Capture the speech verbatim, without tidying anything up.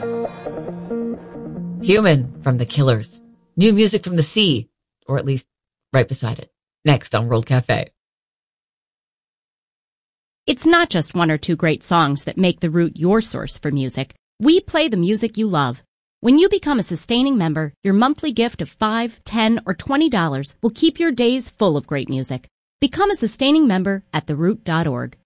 Human from The Killers. New music from the sea, or at least right beside it. Next on World Cafe. It's not just one or two great songs that make The Root your source for music. We play the music you love. When you become a sustaining member, your monthly gift of five, ten, or twenty dollars will keep your days full of great music. Become a sustaining member at the root dot org.